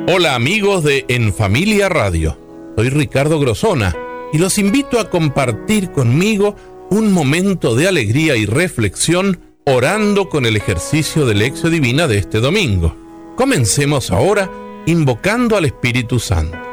Hola amigos de En Familia Radio, soy Ricardo Grosona y los invito a compartir conmigo un momento de alegría y reflexión orando con el ejercicio de Lección Divina de este domingo. Comencemos ahora invocando al Espíritu Santo.